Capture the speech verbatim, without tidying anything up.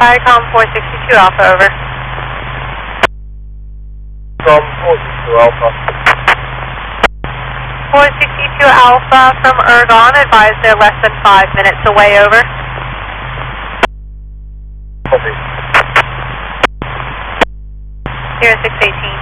Viacom four sixty-two Alpha, over. From four sixty-two Alpha. four sixty-two Alpha from Ergon, advised they're less than five minutes away, over. Copy. zero six eighteen.